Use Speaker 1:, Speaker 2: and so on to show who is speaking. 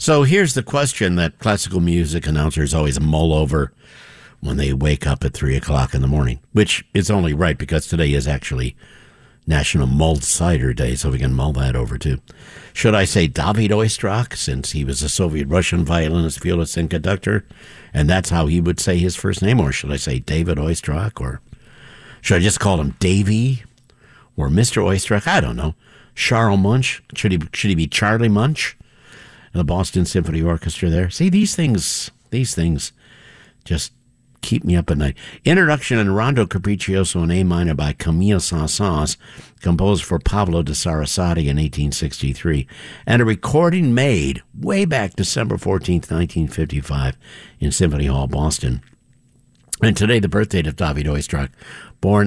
Speaker 1: So here's the question that classical music announcers always mull over when they wake up at 3 o'clock in the morning, which is only right because today is actually National Mulled Cider Day, so we can mull that over too. Should I say David Oistrakh, since he was a Soviet-Russian violinist, violist, and conductor, and that's how he would say his first name? Or should I say David Oistrakh? Or should I just call him Davy? Or Mr. Oistrakh? I don't know. Charles Munch? Should he be Charlie Munch? The Boston Symphony Orchestra there. See, these things just keep me up at night. Introduction and Rondo Capriccioso in A minor by Camille Saint-Saëns, composed for Pablo de Sarasate in 1863, and a recording made way back December 14th, 1955 in Symphony Hall, Boston. And today, the birth date of David Oistrakh, born